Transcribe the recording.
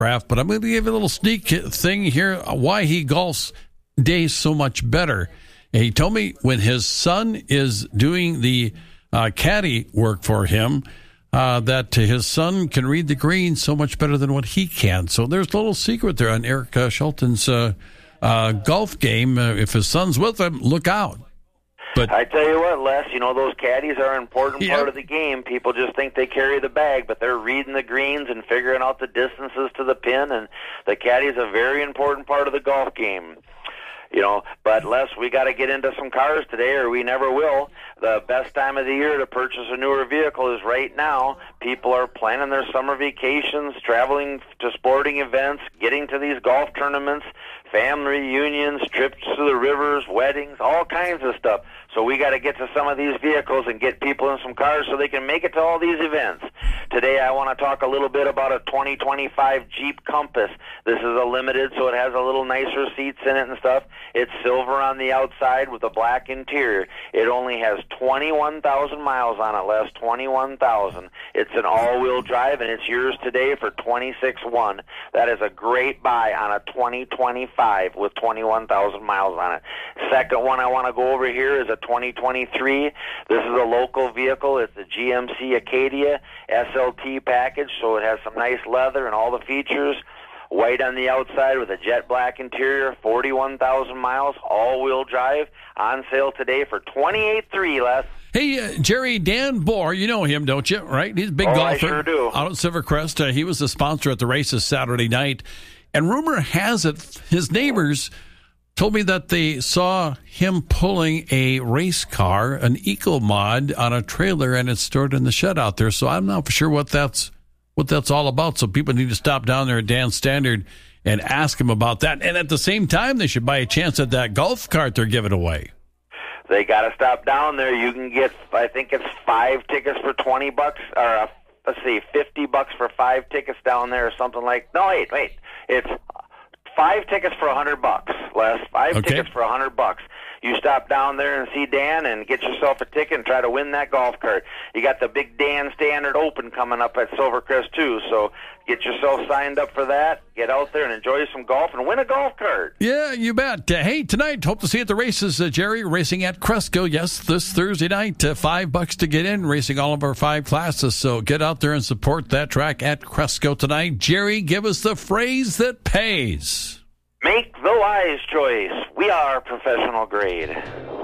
Kraft, but I'm going to give you a little sneak thing here, why he golfs days so much better. And he told me when his son is doing the caddy work for him, that his son can read the green so much better than what he can. So there's a little secret there on Eric Shelton's golf game. If his son's with him, look out. But I tell you what, Les, those caddies are an important part of the game. People just think they carry the bag, but they're reading the greens and figuring out the distances to the pin, and the caddy is a very important part of the golf game. But Les, we got to get into some cars today, or we never will. The best time of the year to purchase a newer vehicle is right now. People are planning their summer vacations, traveling to sporting events, getting to these golf tournaments, family reunions, trips to the rivers, weddings, all kinds of stuff. So we got to get to some of these vehicles and get people in some cars so they can make it to all these events. Today I want to talk a little bit about a 2025 Jeep Compass. This is a limited, so it has a little nicer seats in it and stuff. It's silver on the outside with a black interior. It only has 21,000 miles on it, Les, 21,000. It's an all-wheel drive, and it's yours today for $26,100. That is a great buy on a 2025 with 21,000 miles on it. Second one I want to go over here is a 2023. This is a local vehicle. It's the GMC Acadia SLT package, so it has some nice leather and all the features. White on the outside with a jet black interior, 41,000 miles, all-wheel drive, on sale today for $28,300, Les. Hey, Jerry, Dan Bohr, you know him, don't you? Right? He's a big golfer. I sure do. Out at Silvercrest. He was the sponsor at the races Saturday night. And rumor has it, his neighbors told me that they saw him pulling a race car, an Eco-Mod, on a trailer, and it's stored in the shed out there. So I'm not for sure what that's all about. So people need to stop down there at Dan's Standard and ask him about that. And at the same time, they should buy a chance at that golf cart they're giving away. They got to stop down there. You can get, I think it's 5 tickets for $20, or $50 for 5 tickets down there, or something like. No, wait. It's 5 tickets for $100, Les. 5 tickets for $100. You stop down there and see Dan and get yourself a ticket and try to win that golf cart. You got the big Dan Standard Open coming up at Silvercrest, too, so get yourself signed up for that. Get out there and enjoy some golf and win a golf cart. Yeah, you bet. Hey, tonight, hope to see you at the races, Jerry, racing at Cresco. Yes, this Thursday night, $5 to get in, racing all of our 5 classes. So get out there and support that track at Cresco tonight. Jerry, give us the phrase that pays. Make the wise choice. We are professional grade.